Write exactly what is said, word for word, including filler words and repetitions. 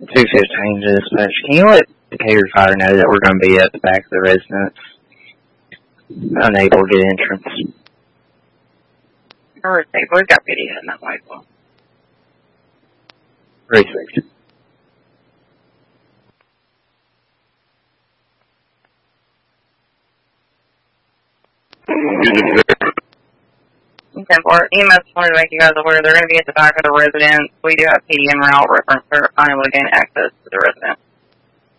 two fifteen to dispatch. Can you let Decatur Fire know that we're going to be at the back of the residence, unable to get entrance? Or we've got video in that way. Respect. ten four, E M S wanted to make you guys aware they're going to be at the back of the residence. We do have P D M route reference for finally gain access to the residence.